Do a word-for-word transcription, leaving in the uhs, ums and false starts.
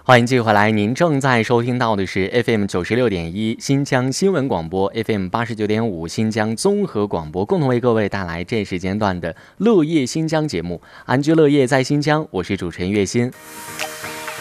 欢迎继续回来，您正在收听到的是 F M 九十六点一新疆新闻广播 ，F M 八十九点五新疆综合广播，共同为各位带来这时间段的乐业新疆节目。安居乐业在新疆，我是主持人月薪。